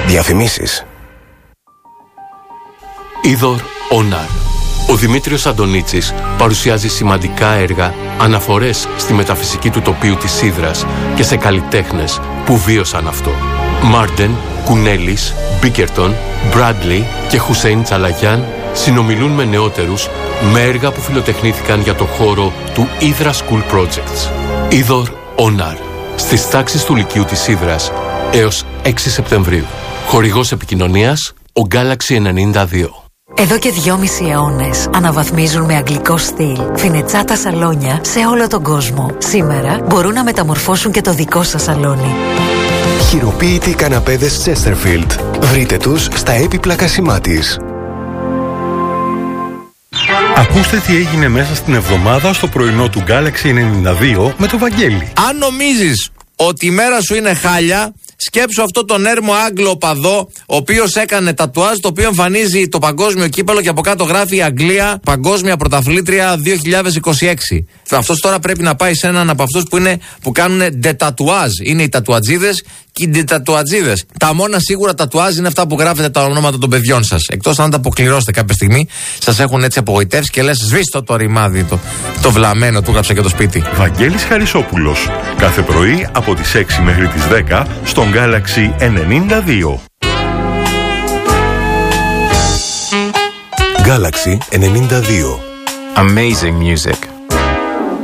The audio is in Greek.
Διαφημίσεις. Είδωρ Ονάρ. Ο Δημήτριος Αντωνίτσης παρουσιάζει σημαντικά έργα, αναφορές στη μεταφυσική του τοπίου της Ύδρας και σε καλλιτέχνες που βίωσαν αυτό. Μάρντεν, Κουνέλης, Μπίκερτον, Μπράντλι και Χουσέιν Τσαλαγιάν συνομιλούν με νεότερους με έργα που φιλοτεχνήθηκαν για το χώρο του Ύδρα School Projects. Είδωρ Ονάρ. Στις τάξεις του Λυκείου της Ύδρας έως 6 Σεπτεμβρίου. Χορηγός επικοινωνίας, ο Galaxy 92. Εδώ και 2,5 αιώνες αναβαθμίζουν με αγγλικό στυλ φινετσάτα σαλόνια σε όλο τον κόσμο. Σήμερα μπορούν να μεταμορφώσουν και το δικό σας σαλόνι. Χειροποίητοι καναπέδες Chesterfield. Βρείτε τους στα έπιπλα Κασιμάτης. Ακούστε τι έγινε μέσα στην εβδομάδα στο πρωινό του Galaxy 92 με το Βαγγέλη. Αν νομίζεις ότι η μέρα σου είναι χάλια, σκέψου αυτό τον έρμο Άγγλο οπαδό, ο οποίος έκανε τατουάζ, το οποίο εμφανίζει το παγκόσμιο κύπελο και από κάτω γράφει Αγγλία παγκόσμια πρωταθλήτρια 2026. Αυτός τώρα πρέπει να πάει σε έναν από αυτούς που κάνουν ντετατουάζ. Είναι οι τατουατζίδες και οι ντετατουατζίδες. Τα μόνα σίγουρα τατουάζ είναι αυτά που γράφετε τα ονόματα των παιδιών σας. Εκτός αν τα αποκληρώσετε κάποια στιγμή, σας έχουν έτσι απογοητεύσει και λες σβήστο το ρημάδι, το βλαμμένο του γράψα και το σπίτι. Βαγγέλης Χαρισόπουλος. Κάθε πρωί από τις 6 μέχρι τις 10 στον Galaxy 92. Galaxy 92. Amazing music.